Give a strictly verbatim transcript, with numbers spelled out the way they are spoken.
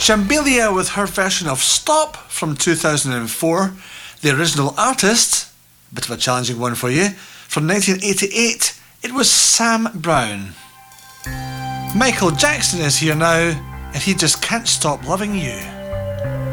Shambelia with her version of Stop from two thousand four. The original artist, a bit of a challenging one for you, from nineteen eighty-eight, it was Sam Brown. Michael Jackson is here now, and he just can't stop loving you.